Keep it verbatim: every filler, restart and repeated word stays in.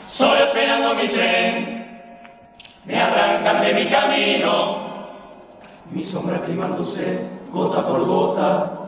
solo esperando mi tren, me arrancan de mi camino, mi sombra quemándose gota por gota.